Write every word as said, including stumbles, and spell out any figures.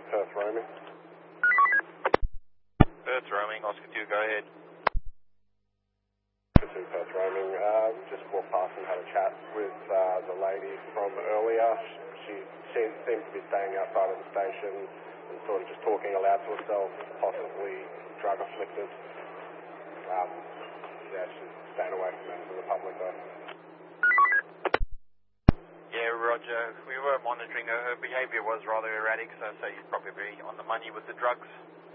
Perth roaming. Perth roaming, Oscar two, go ahead. Oscar two, Perth roaming. Uh, we just walked past and had a chat with uh, the lady from earlier. She, she seems to be staying outside of the station and sort of just talking aloud to herself, possibly drug afflicted. Um, yeah, she's staying away from members of the public though. Yeah, Roger. We were monitoring her. Her behaviour was rather erratic, so, so you'd probably be on the money with the drugs.